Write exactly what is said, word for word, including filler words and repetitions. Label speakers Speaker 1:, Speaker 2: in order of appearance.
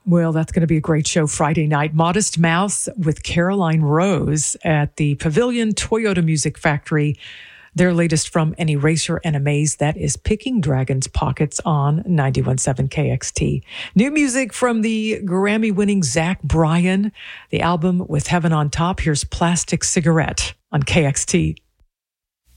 Speaker 1: Well, that's going to be a great show Friday night. Modest Mouse with Caroline Rose at the Pavilion Toyota Music Factory. Their latest from An Eraser and a Maze, that is Picking Dragon's Pockets on ninety-one point seven K X T. New music from the Grammy-winning Zach Bryan, the album With Heaven on Top. Here's Plastic Cigarette on K X T.